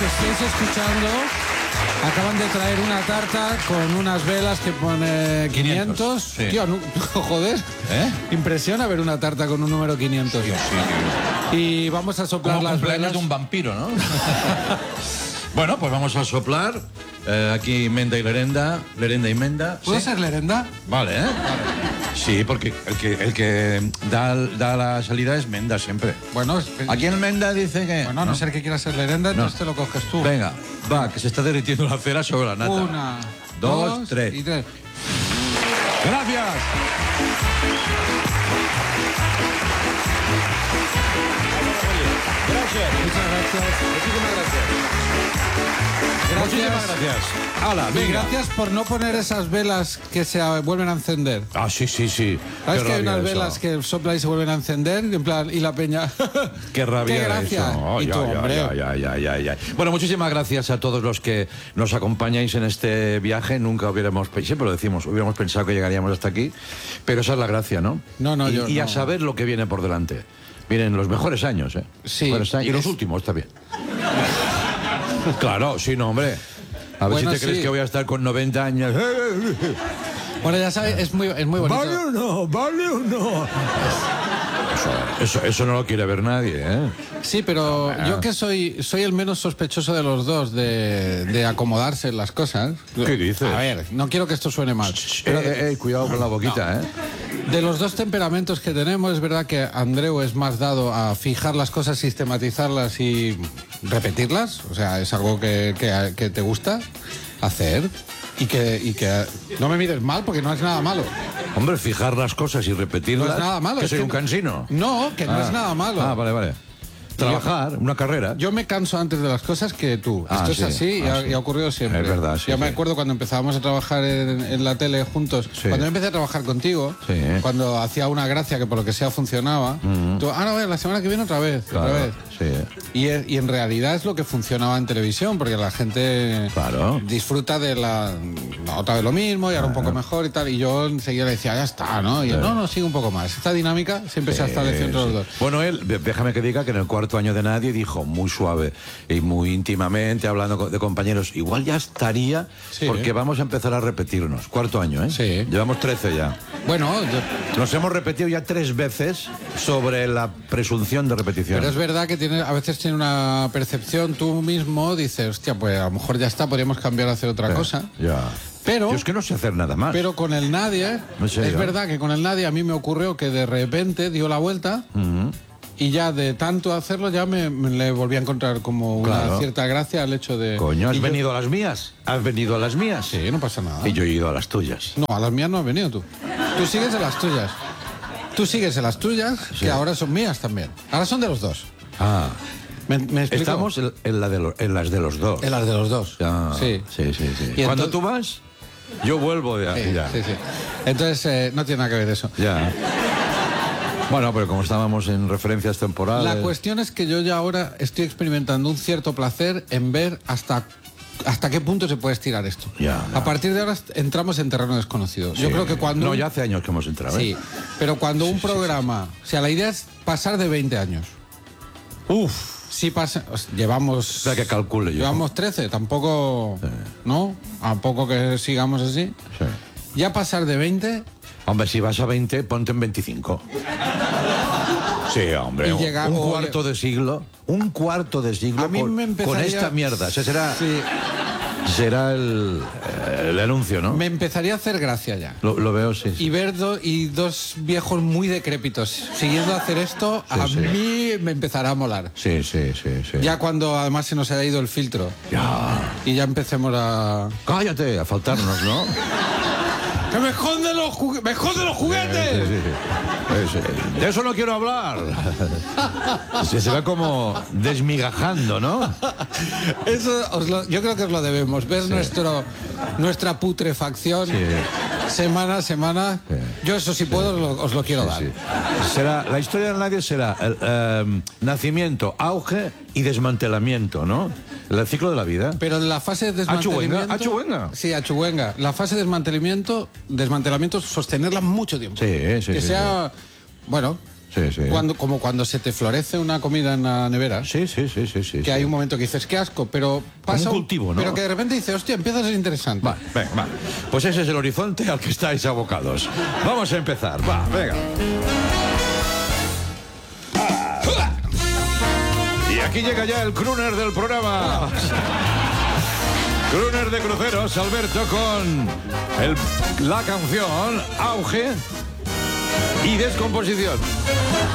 que estéis escuchando acaban de traer una tarta con unas velas que pone 500. Sí. Tío, no, joder. Impresiona ver una tarta con un número 500. Tío, sí. Y vamos a soplar Como las cumpleaños velas. de un vampiro, ¿no? Bueno, pues vamos a soplar. Aquí Menda y Lerenda. Lerenda y Menda. ¿Puedo ¿Sí? ser Lerenda? Vale, ¿eh? Sí, porque el que da la salida es Menda siempre. Bueno, Aquí en Menda dice que... bueno, a no ser que quieras ser Lerenda, entonces te lo coges tú. Venga, va, que se está derritiendo la cera sobre la nata. 1, 2, 2 3. y 3. ¡Gracias! Gracias. Muchas gracias. Muchísimas gracias. Muchísimas gracias. Hala, Y venga. gracias por no poner esas velas que se vuelven a encender. Ah, sí, sí, sí. ¿Sabes Qué que hay rabia unas eso. velas que soplan y se vuelven a encender? En plan, y la peña. Qué rabia ¡Qué era gracia! eso. Ay, Y tú, ay, hombre. ay. Bueno, muchísimas gracias a todos los que nos acompañáis en este viaje. Nunca hubiéramos, siempre lo decimos, hubiéramos pensado que llegaríamos hasta aquí, pero esa es la gracia, ¿no? No, y, yo y a no. saber lo que viene por delante. Vienen los mejores años, ¿eh? Sí. Mejores años. Y los últimos también. Claro, sí, no, hombre. A ver Bueno, si te crees sí. que voy a estar con 90 años. Bueno, ya sabes, es muy bonito. ¿Vale o no? ¿Vale o no? Eso no lo quiere ver nadie, ¿eh? Sí, pero yo que soy el menos sospechoso de los dos de acomodarse en las cosas. ¿Qué dices? A ver, no quiero que esto suene mal. Pero Cuidado con la boquita, ¿eh? de los dos temperamentos que tenemos, es verdad que Andreu es más dado a fijar las cosas, sistematizarlas y repetirlas. O sea, es algo que te gusta hacer y que no me mires mal porque no es nada malo. Hombre, fijar las cosas y repetirlas. No es nada malo. Que es soy un cansino. No, que no es nada malo. Ah, vale. Trabajar, una carrera. Yo me canso antes de las cosas que tú. Ah, Esto sí. es así Ah, sí. y ha ocurrido siempre. Es verdad, sí, Yo me sí. acuerdo cuando empezábamos a trabajar en la tele juntos. Sí. Cuando yo empecé a trabajar contigo, Sí. cuando hacía una gracia que por lo que sea funcionaba, tú, no, la semana que viene otra vez. Sí. Y en realidad es lo que funcionaba en televisión, porque la gente Claro. disfruta de otra vez lo mismo y ahora un poco mejor y tal. Y yo enseguida le decía, ya está, ¿no? Y él, no, sigue un poco más. Esta dinámica siempre se ha establecido entre los dos. Bueno, él, déjame que diga que en el cuarto año de Nadie dijo muy suave y muy íntimamente, hablando de compañeros, igual ya estaría, Sí. porque vamos a empezar a repetirnos. Cuarto año, ¿eh? Sí. Llevamos 13 ya. Bueno, Nos hemos repetido ya 3 veces sobre la presunción de repetición. pero es verdad que a veces tiene una percepción, tú mismo dices, hostia, pues a lo mejor ya está, podríamos cambiar a hacer otra cosa. Ya. Pero, Yo es que no sé hacer nada más. pero con el Nadie, No sé, es yo. verdad que con el Nadie a mí me ocurrió que de repente dio la vuelta y ya de tanto hacerlo ya me le volví a encontrar como una Claro. cierta gracia al hecho de... Coño, ¿has y yo- venido a las mías? ¿Has venido a las mías? Sí, no pasa nada. Y yo he ido a las tuyas. No, a las mías no has venido tú. Tú sigues en las tuyas. Tú sigues en las tuyas, que ahora son mías también. Ahora son de los dos. Ah. ¿Me explico? Estamos en las de los dos. En las de los dos. Ya. Sí. Sí. Y Cuando entonces- tú vas, yo vuelvo de Sí, ya. sí. Entonces, no tiene nada que ver eso. Ya. Bueno, pero como estábamos en referencias temporales... La cuestión es que yo ya ahora estoy experimentando un cierto placer en ver hasta qué punto se puede estirar esto. Ya. A partir de ahora entramos en terreno desconocido. Yo Sí. creo que cuando... No, ya hace años que hemos entrado, ¿eh? Sí, pero cuando un programa... O sea, la idea es pasar de 20 años. Uf. Si pasa... Llevamos... Espera que calcule yo. Llevamos 13, tampoco... ¿No? A poco que sigamos así. Sí. Ya pasar de 20... Hombre, si vas a 20, ponte en 25. Sí, hombre. Y llega- un o- cuarto de siglo. Un cuarto de siglo A mí con, me empezaría- con esta mierda. Ese será, Sí, será el anuncio, ¿no? me empezaría a hacer gracia ya. Lo veo, sí. Y ver dos viejos muy decrépitos siguiendo a hacer esto, Sí, a sí. mí me empezará a molar. Sí. Ya cuando además se nos haya ido el filtro Ya. y ya empecemos a... Cállate, a faltarnos, ¿no? ¡Que me esconden los juguetes! Sí. De eso no quiero hablar. Se va como desmigajando, ¿no? Eso yo creo que os lo debemos, ver nuestra putrefacción semana a semana. Sí. Yo eso si puedo os lo quiero dar. Sí. La historia del Nadie será el nacimiento, auge y desmantelamiento, ¿no? El ciclo de la vida. Pero en la fase de desmantelamiento... Achuenga. Sí, achuenga. La fase de desmantelamiento, sostenerla mucho tiempo. Sí. Que sea... Bueno, Sí, sí. Como cuando se te florece una comida en la nevera. Sí. Que hay un momento que dices, qué asco, pero pasa un cultivo, ¿no? Pero que de repente dices, hostia, empieza a ser interesante. Va. Pues ese es el horizonte al que estáis abocados. Vamos a empezar. Va, venga. Y aquí llega ya el crooner del programa. Crooner de cruceros, Alberto, con la canción Auge y Descomposición.